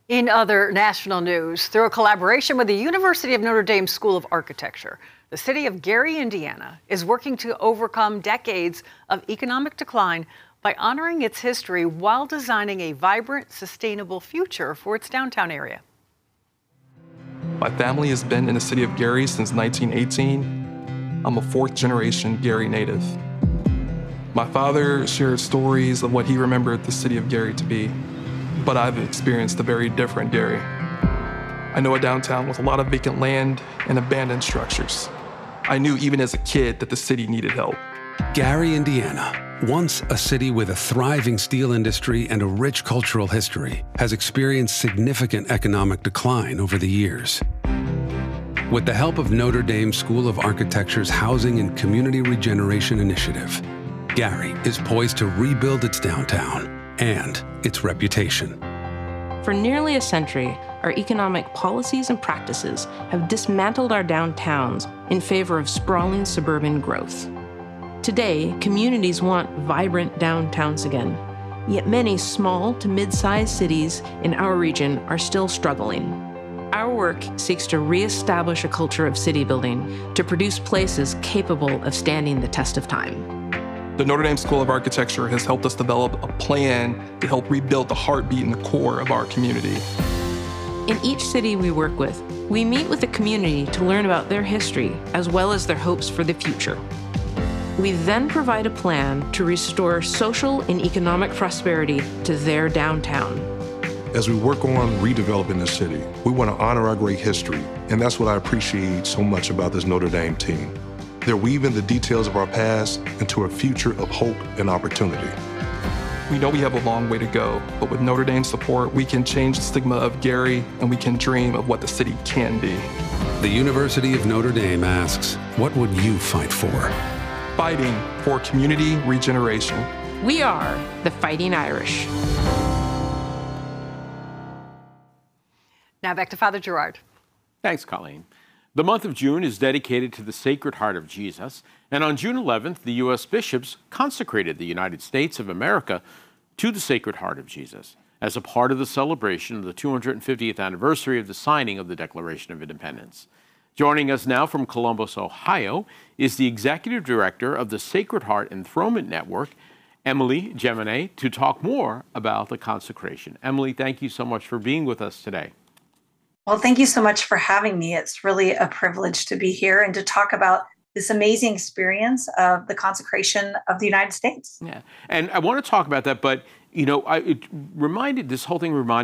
In other national news, through a collaboration with the University of Notre Dame School of Architecture, the city of Gary, Indiana, is working to overcome decades of economic decline by honoring its history while designing a vibrant, sustainable future for its downtown area. My family has been in the city of Gary since 1918. I'm a fourth-generation Gary native. My father shared stories of what he remembered the city of Gary to be, but I've experienced a very different Gary. I know a downtown with a lot of vacant land and abandoned structures. I knew even as a kid that the city needed help. Gary, Indiana, once a city with a thriving steel industry and a rich cultural history, has experienced significant economic decline over the years. With the help of Notre Dame School of Architecture's Housing and Community Regeneration Initiative, Gary is poised to rebuild its downtown and its reputation. For nearly a century, our economic policies and practices have dismantled our downtowns in favor of sprawling suburban growth. Today, communities want vibrant downtowns again, yet many small to mid-sized cities in our region are still struggling. Our work seeks to reestablish a culture of city building to produce places capable of standing the test of time. The Notre Dame School of Architecture has helped us develop a plan to help rebuild the heartbeat and the core of our community. In each city we work with, we meet with the community to learn about their history as well as their hopes for the future. We then provide a plan to restore social and economic prosperity to their downtown. As we work on redeveloping the city, we want to honor our great history, and that's what I appreciate so much about this Notre Dame team. They're weaving the details of our past into a future of hope and opportunity. We know we have a long way to go, but with Notre Dame's support, we can change the stigma of Gary and we can dream of what the city can be. The University of Notre Dame asks, what would you fight for? Fighting for community regeneration. We are the Fighting Irish. Now back to Father Gerard. Thanks, Colleen. The month of June is dedicated to the Sacred Heart of Jesus, and on June 11th, the U.S. bishops consecrated the United States of America to the Sacred Heart of Jesus as a part of the celebration of the 250th anniversary of the signing of the Declaration of Independence. Joining us now from Columbus, Ohio, is the Executive Director of the Sacred Heart Enthronement Network, Emily Jeminet, to talk more about the consecration. Emily, thank you so much for being with us today. Well, thank you so much for having me. It's really a privilege to be here and to talk about this amazing experience of the consecration of the United States. Yeah, and I want to talk about that, but, you know, this whole thing reminded